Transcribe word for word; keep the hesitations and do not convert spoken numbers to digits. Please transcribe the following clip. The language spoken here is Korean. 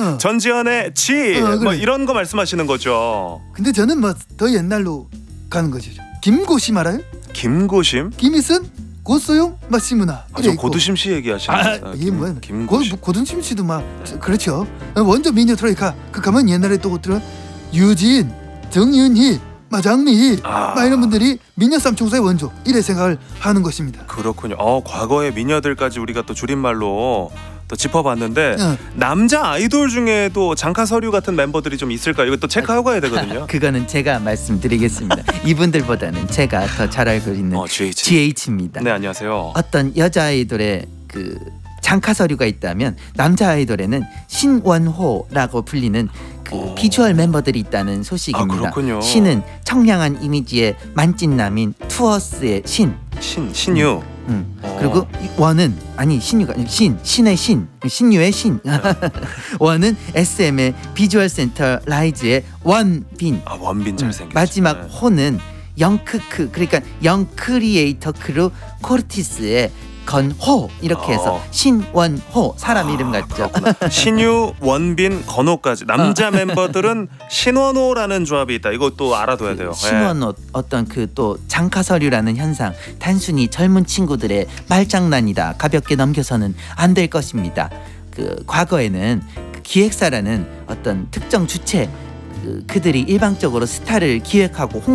어. 전지현의 지 어, 뭐 그래. 이런 거 말씀하시는 거죠. 근데 저는 뭐 더 옛날로 가는 거죠. 김고심 알아요? 김고심? 김희선, 고소영, 마시무나. 아, 저 고두심 씨 얘기하시는 아, 거예요. 이게 뭐야? 김고심. 고, 고든심 씨도 막 저, 그렇죠. 원조 미녀 트로이카 그 가면 옛날에 또 들어 유진, 정윤희, 막 장미희 아. 막 이런 분들이 미녀 쌈총사의 원조 이래 생각을 하는 것입니다. 그렇군요. 어, 과거의 미녀들까지 우리가 또 줄임말로 또 짚어봤는데 어. 남자 아이돌 중에도 장카서류 같은 멤버들이 좀 있을까요? 이거 또 체크하고 가야 되거든요. 그거는 제가 말씀드리겠습니다. 이분들보다는 제가 더 잘 알고 있는 어, 지에이치. 지에이치입니다. 네, 안녕하세요. 어떤 여자 아이돌의 그 장카 서류가 있다면 남자 아이돌에는 신원호라고 불리는 그 오. 비주얼 멤버들이 있다는 소식입니다. 아, 그렇군요. 신은 청량한 이미지의 만찢남인 투어스의 신. 신 신유. 음. 어. 그리고 이 원은 아니 신유가 아니 신 신의 신 신유의 신 원은 에스엠의 비주얼 센터 라이즈의 원빈. 아, 원빈 잘생겼죠. 마지막 네. 호는 영크크 그러니까 영크리에이터 크루 코르티스의 건호 이렇게 해서 어. 신원호 사람 이름 같죠. 그렇구나. 신유, 원빈, 건호까지 남자 멤버들은 신원호라는 조합이 있다. 이거 또 알아둬야 돼요. 네. 신원호 어떤 그 또 장카서류라는 현상 단순히 젊은 친구들의 말장난이다 가볍게 넘겨서는 안 될 것입니다. 그 과거에는 그 기획사라는 어떤 특정 주체 그, 그들이 일방적으로 스타를 기획하고 홍